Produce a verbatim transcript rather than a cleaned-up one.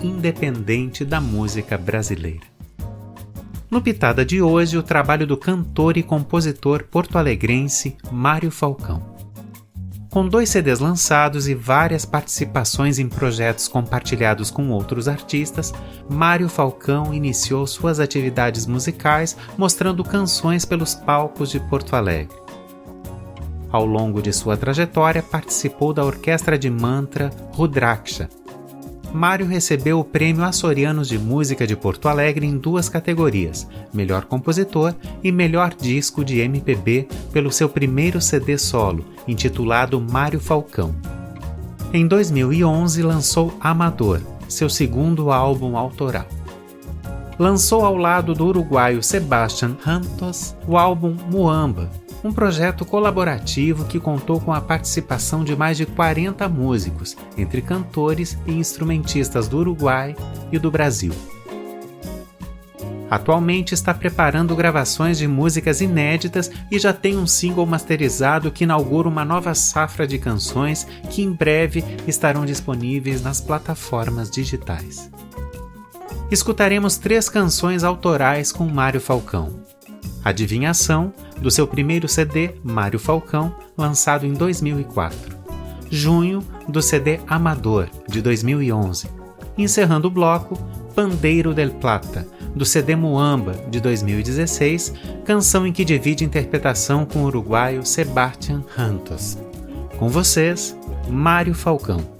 independente da música brasileira. No Pitada de hoje, o trabalho do cantor e compositor porto-alegrense Mário Falcão. Com dois C Ds lançados e várias participações em projetos compartilhados com outros artistas, Mário Falcão iniciou suas atividades musicais mostrando canções pelos palcos de Porto Alegre. Ao longo de sua trajetória, participou da Orquestra de Mantra Rudraksha. Mário recebeu o Prêmio Açorianos de Música de Porto Alegre em duas categorias, Melhor Compositor e Melhor Disco de M P B, pelo seu primeiro C D solo, intitulado Mário Falcão. Em dois mil e onze lançou Amador, seu segundo álbum autoral. Lançou ao lado do uruguaio Sebastián Rantos o álbum Muamba, um projeto colaborativo que contou com a participação de mais de quarenta músicos, entre cantores e instrumentistas do Uruguai e do Brasil. Atualmente está preparando gravações de músicas inéditas e já tem um single masterizado que inaugura uma nova safra de canções que em breve estarão disponíveis nas plataformas digitais. Escutaremos três canções autorais com Mário Falcão. Adivinhação, do seu primeiro C D, Mário Falcão, lançado em dois mil e quatro. Junho, do C D Amador, de dois mil e onze. Encerrando o bloco, Pandeiro del Plata, do C D Muamba, de dois mil e dezesseis, canção em que divide interpretação com o uruguaio Sebastián Rantos. Com vocês, Mário Falcão.